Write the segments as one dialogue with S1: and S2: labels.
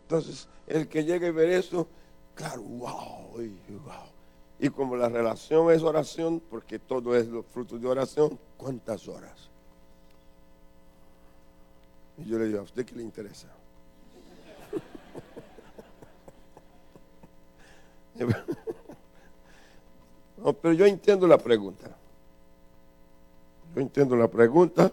S1: Entonces, el que llegue a ver eso, claro, wow, wow. Y como la relación es oración, porque todo es los frutos de oración, ¿cuántas horas? Y yo le digo, ¿a usted qué le interesa? No, pero yo entiendo la pregunta. Yo entiendo la pregunta.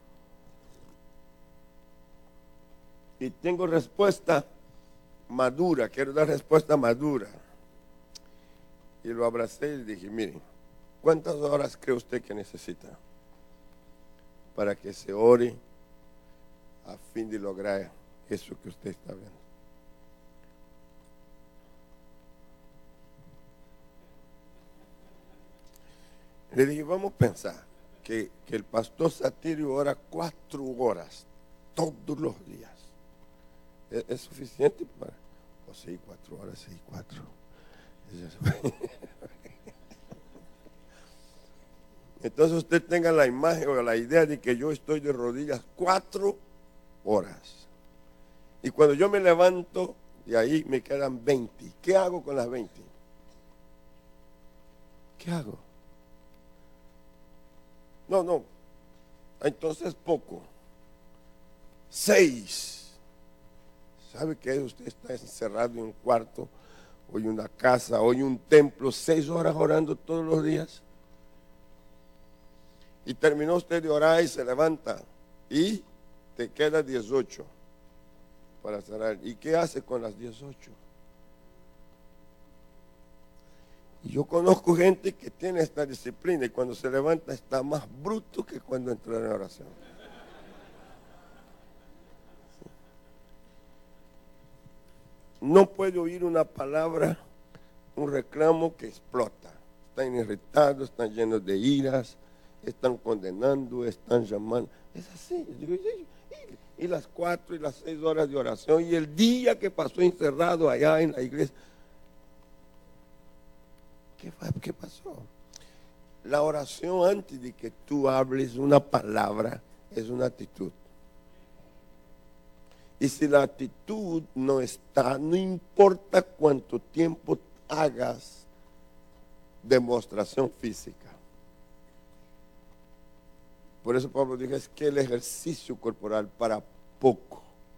S1: Y tengo respuesta madura, quiero dar respuesta madura. Y lo abracé y dije, mire, ¿cuántas horas cree usted que necesita para que se ore a fin de lograr eso que usted está viendo? Le dije, vamos a pensar que el pastor Satirio ora 4 horas todos los días. ¿Es suficiente para? O 6, 4 horas, 6, 4. Entonces usted tenga la imagen o la idea de que yo estoy de rodillas 4 horas. Y cuando yo me levanto, de ahí me quedan 20. ¿Qué hago con las 20? ¿Qué hago? No. Entonces poco. 6. ¿Sabe qué? Usted está encerrado en un cuarto, o en una casa, o en un templo, 6 horas orando todos los días. Y terminó usted de orar y se levanta. Y te queda 18 para cerrar. ¿Y qué hace con las 18? Y yo conozco gente que tiene esta disciplina y cuando se levanta está más bruto que cuando entró en oración. No puede oír una palabra, un reclamo que explota. Están irritados, están llenos de iras, están condenando, están llamando. Es así. Y las 4 y las 6 horas de oración y el día que pasó encerrado allá en la iglesia. ¿Qué pasó? La oración antes de que tú hables una palabra es una actitud. Y si la actitud no está, no importa cuánto tiempo hagas demostración física. Por eso Pablo dijo, es que el ejercicio corporal para poco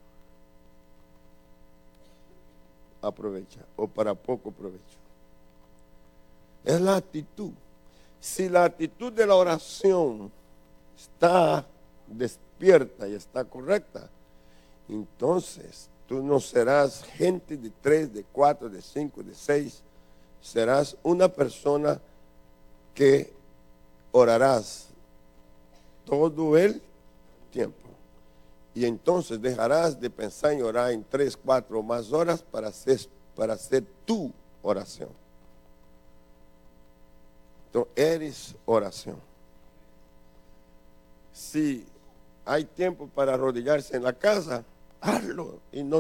S1: aprovecha, o para poco provecho. Es la actitud. Si la actitud de la oración está despierta y está correcta, entonces tú no serás gente de 3, de 4, de 5, de 6. Serás una persona que orarás todo el tiempo. Y entonces dejarás de pensar en orar en 3, 4 o más horas para hacer tu oración. Entonces eres oración. Si hay tiempo para arrodillarse en la casa, hazlo y no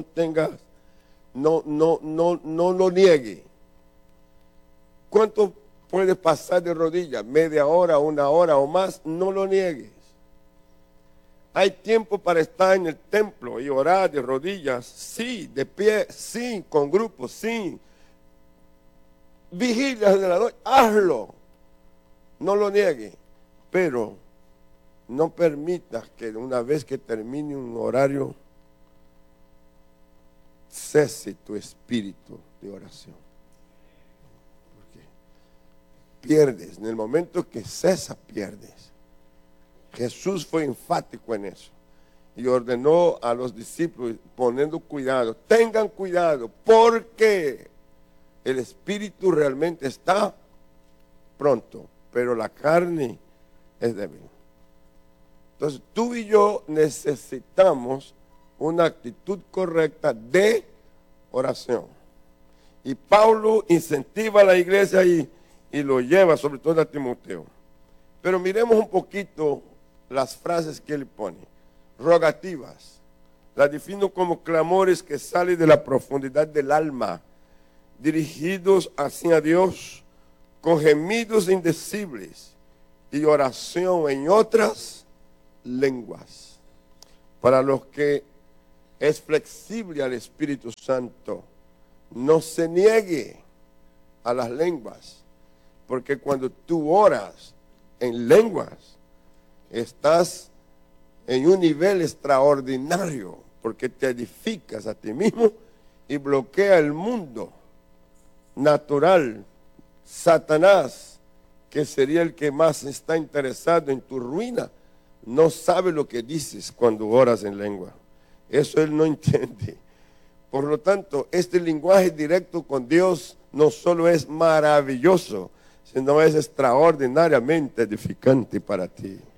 S1: lo niegue. ¿Cuánto puedes pasar de rodillas? ¿Media hora, 1 hora o más? No lo niegues. Hay tiempo para estar en el templo y orar de rodillas, sí, de pie, sí, con grupos, sí. Vigilias de la noche, hazlo. No lo niegue, pero no permitas que una vez que termine un horario cese tu espíritu de oración. Porque pierdes, en el momento que cesa, pierdes. Jesús fue enfático en eso y ordenó a los discípulos poniendo cuidado, tengan cuidado porque el espíritu realmente está pronto, pero la carne es débil. Entonces tú y yo necesitamos una actitud correcta de oración. Y Pablo incentiva a la iglesia y lo lleva sobre todo a Timoteo. Pero miremos un poquito las frases que él pone. Rogativas. La defino como clamores que salen de la profundidad del alma, dirigidos hacia Dios, con gemidos indecibles y oración en otras lenguas. Para los que es flexible al Espíritu Santo. No se niegue a las lenguas, porque cuando tú oras en lenguas, estás en un nivel extraordinario, porque te edificas a ti mismo y bloquea el mundo natural. Satanás, que sería el que más está interesado en tu ruina, no sabe lo que dices cuando oras en lengua. Eso él no entiende. Por lo tanto, este lenguaje directo con Dios no solo es maravilloso, sino es extraordinariamente edificante para ti.